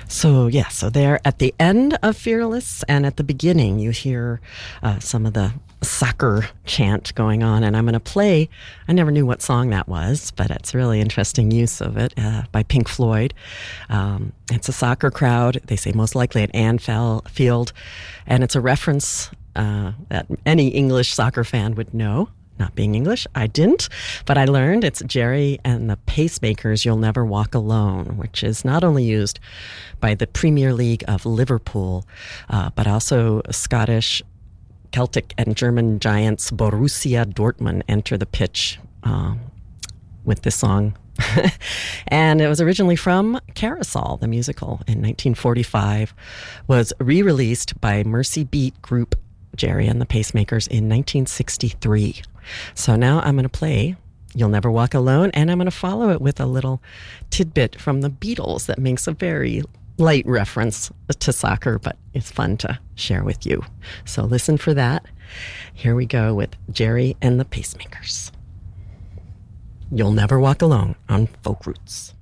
So there at the end of Fearless and at the beginning, you hear some of the soccer chant going on. And I'm going to play, I never knew what song that was, but it's a really interesting use of it by Pink Floyd. It's a soccer crowd, they say most likely at Anfield. And it's a reference that any English soccer fan would know. Not being English, I didn't, but I learned it's Gerry and the Pacemakers' You'll Never Walk Alone, which is not only used by the Premier League of Liverpool, but also Scottish, Celtic, and German giants Borussia Dortmund enter the pitch with this song. And it was originally from Carousel, the musical, in 1945, was re-released by Mercy Beat group Gerry and the Pacemakers in 1963. So now I'm going to play You'll Never Walk Alone, and I'm going to follow it with a little tidbit from the Beatles that makes a very light reference to soccer, but it's fun to share with you. So listen for that. Here we go with Gerry and the Pacemakers. You'll Never Walk Alone on Folk Roots.